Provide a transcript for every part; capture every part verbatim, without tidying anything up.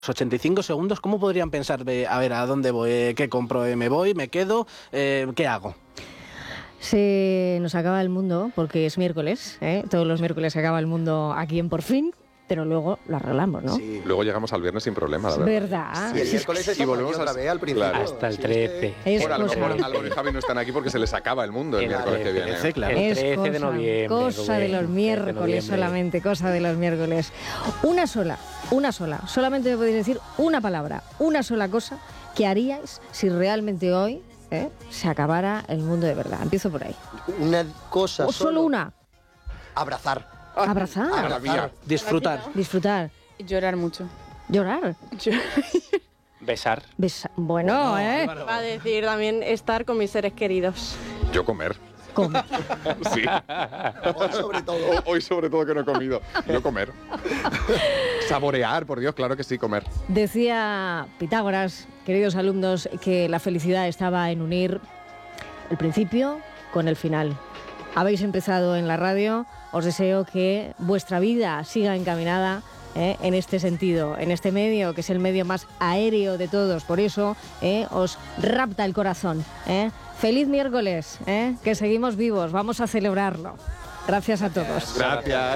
ochenta y cinco segundos, ¿cómo podrían pensar de, a ver, a dónde voy, qué compro, me voy, me quedo, eh, qué hago? Se nos acaba el mundo porque es miércoles, ¿eh? Todos los miércoles se acaba el mundo aquí en Por Fin, pero luego lo arreglamos, ¿no? Sí. Luego llegamos al viernes sin problema, la verdad. ¿Verdad? Sí, el miércoles es y volvemos otra vez al principio. Claro. Hasta el Sí, trece. Es Bueno, a lo cosa. mejor Álvaro y Javi no están aquí porque se les acaba el mundo el, El miércoles que viene. trece, claro. El Es trece de cosa, noviembre, cosa de Rubén, los trece de miércoles noviembre. solamente, cosa de los miércoles. Una sola, una sola, solamente me podéis decir una palabra, una sola cosa que haríais si realmente hoy ¿eh? se acabara el mundo de verdad. Empiezo por ahí. Una cosa O solo una, Abrazar. abrazar, Ah, la mía. Disfrutar. disfrutar, Llorar mucho. llorar, Besar. besar. Bueno, ¿eh? Va a decir también estar con mis seres queridos. Yo comer. Com- Sí. Hoy sobre todo. Ho- Hoy sobre todo que no he comido. Yo comer. Saborear, por Dios, claro que sí, comer. Decía Pitágoras, queridos alumnos, que la felicidad estaba en unir el principio con el final. Habéis empezado en la radio, os deseo que vuestra vida siga encaminada ¿eh? en este sentido, en este medio, que es el medio más aéreo de todos. Por eso ¿eh? os rapta el corazón. ¿eh? Feliz miércoles, ¿eh? que seguimos vivos, vamos a celebrarlo. Gracias a todos. Gracias.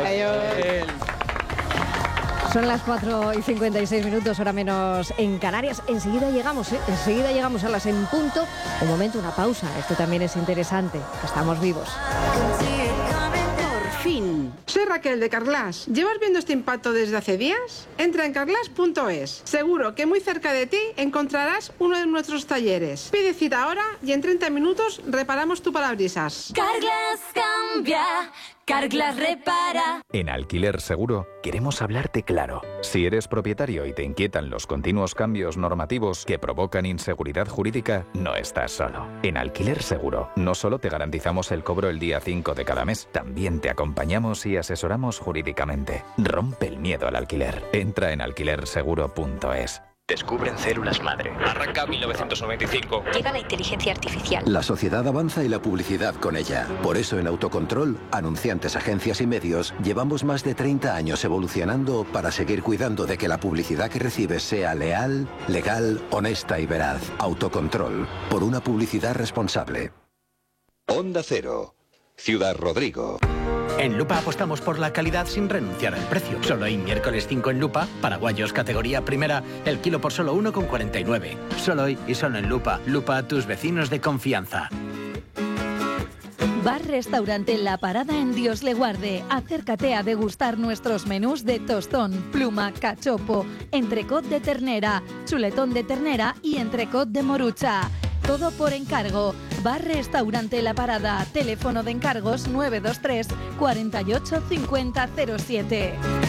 Son las cuatro y cincuenta y seis minutos, hora menos en Canarias. Enseguida llegamos, ¿eh? Enseguida llegamos a las en punto. Un momento, una pausa. Esto también es interesante. Estamos vivos. Por fin. Soy Raquel de Carglass. ¿Llevas viendo este impacto desde hace días? Entra en carglass punto es. Seguro que muy cerca de ti encontrarás uno de nuestros talleres. Pide cita ahora y en treinta minutos reparamos tu parabrisas. Carglass cambia, Carglass repara. En Alquiler Seguro queremos hablarte claro. Si eres propietario y te inquietan los continuos cambios normativos que provocan inseguridad jurídica, no estás solo. En Alquiler Seguro no solo te garantizamos el cobro el día cinco de cada mes, también te acompañamos y asesoramos jurídicamente. Rompe el miedo al alquiler. Entra en alquiler seguro punto es. Descubren células madre. Arranca mil novecientos noventa y cinco. Llega la inteligencia artificial. La sociedad avanza y la publicidad con ella. Por eso en Autocontrol, anunciantes, agencias y medios, llevamos más de treinta años evolucionando para seguir cuidando de que la publicidad que recibes sea leal, legal, honesta y veraz. Autocontrol, por una publicidad responsable. Onda Cero, Ciudad Rodrigo. En Lupa apostamos por la calidad sin renunciar al precio. Solo hay miércoles cinco en Lupa, paraguayos categoría primera, el kilo por solo uno con cuarenta y nueve. Solo hoy y solo en Lupa. Lupa, tus vecinos de confianza. Bar Restaurante La Parada en Dios le guarde. Acércate a degustar nuestros menús de tostón, pluma, cachopo, entrecot de ternera, chuletón de ternera y entrecot de morucha. Todo por encargo. Bar Restaurante La Parada. Teléfono de encargos nueve dos tres, cuarenta y ocho, cincuenta, cero siete.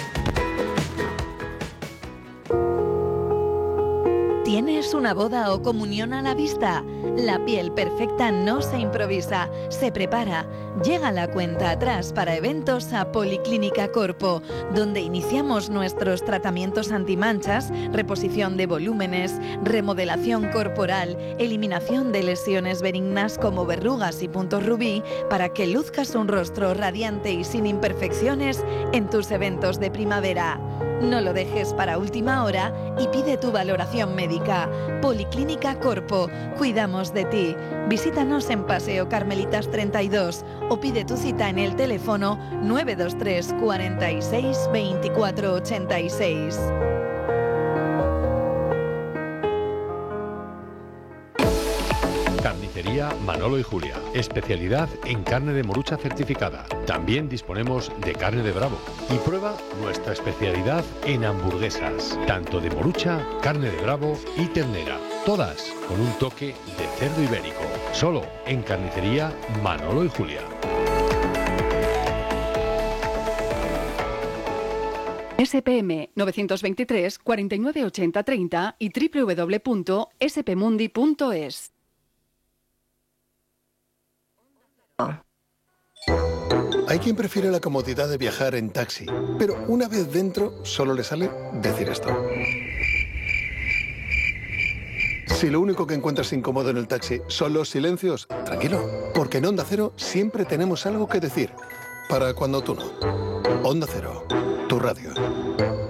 ¿Tienes una boda o comunión a la vista? La piel perfecta no se improvisa, se prepara. Llega la cuenta atrás para eventos a Policlínica Corpo, donde iniciamos nuestros tratamientos antimanchas, reposición de volúmenes, remodelación corporal, eliminación de lesiones benignas como verrugas y puntos rubí, para que luzcas un rostro radiante y sin imperfecciones en tus eventos de primavera. No lo dejes para última hora y pide tu valoración médica. Policlínica Corpo, cuidamos de ti. Visítanos en Paseo Carmelitas treinta y dos o pide tu cita en el teléfono nueve dos tres, cuarenta y seis, veinticuatro ochenta y seis. Carnicería Manolo y Julia. Especialidad en carne de morucha certificada. También disponemos de carne de bravo. Y prueba nuestra especialidad en hamburguesas. Tanto de morucha, carne de bravo y ternera. Todas con un toque de cerdo ibérico. Solo en Carnicería Manolo y Julia. S P M novecientos veintitrés, cuarenta y nueve ochenta treinta y doble u doble u doble u punto s p mundi punto es. Hay quien prefiere la comodidad de viajar en taxi, pero una vez dentro solo le sale decir esto. Si lo único que encuentras incómodo en el taxi son los silencios, tranquilo, porque en Onda Cero siempre tenemos algo que decir, para cuando tú no. Onda Cero, tu radio.